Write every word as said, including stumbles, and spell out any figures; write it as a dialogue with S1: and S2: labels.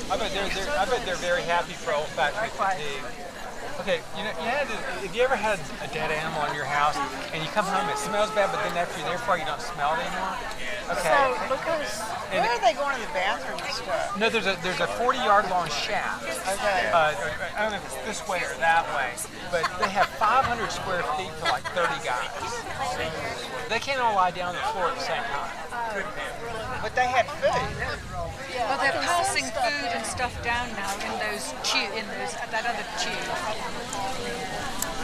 S1: I bet they're, they're I bet they're very happy for olfactory fatigue. Okay, you know, you had to, if you ever had a dead animal in your house and you come home, it smells bad, but then after you're there for it, you don't smell it anymore. Okay.
S2: So Lucas,
S1: And
S2: where
S1: it-
S2: are they going to the bathroom and stuff?
S1: No, there's a there's a forty yard long shaft.
S2: Okay.
S1: Uh, I don't know if it's this way or that way, but they have five hundred square feet for like thirty guys. They can't all lie down on the floor at the same time.
S2: But they had food.
S3: Well, they're passing food and stuff down now in those tube, in those that other tube.